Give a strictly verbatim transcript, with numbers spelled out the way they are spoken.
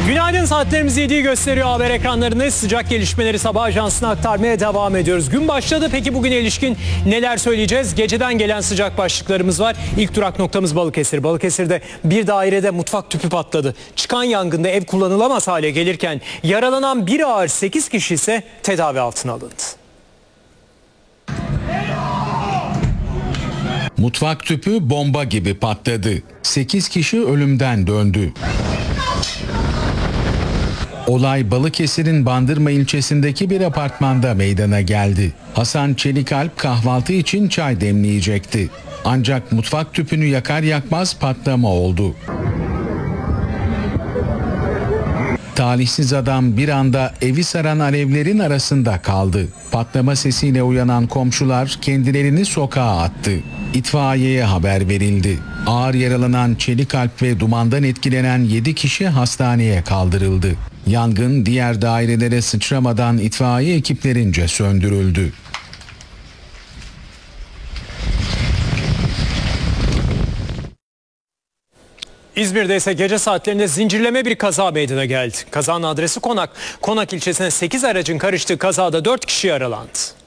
Günaydın, saatlerimiz yediyi gösteriyor. Haber ekranlarında sıcak gelişmeleri sabah ajansına aktarmaya devam ediyoruz. Gün başladı. Peki bugüne ilişkin neler söyleyeceğiz? Geceden gelen sıcak başlıklarımız var. İlk durak noktamız Balıkesir. Balıkesir'de bir dairede mutfak tüpü patladı. Çıkan yangında ev kullanılamaz hale gelirken yaralanan bir ağır sekiz kişi ise tedavi altına alındı. Mutfak tüpü bomba gibi patladı. sekiz kişi ölümden döndü. Olay Balıkesir'in Bandırma ilçesindeki bir apartmanda meydana geldi. Hasan Çelikalp kahvaltı için çay demleyecekti. Ancak mutfak tüpünü yakar yakmaz patlama oldu. Talihsiz adam bir anda evi saran alevlerin arasında kaldı. Patlama sesiyle uyanan komşular kendilerini sokağa attı. İtfaiyeye haber verildi. Ağır yaralanan Çelikalp ve dumandan etkilenen yedi kişi hastaneye kaldırıldı. Yangın diğer dairelere sıçramadan itfaiye ekiplerince söndürüldü. İzmir'de ise gece saatlerinde zincirleme bir kaza meydana geldi. Kazanın adresi Konak. Konak ilçesine sekiz aracın karıştığı kazada dört kişi yaralandı.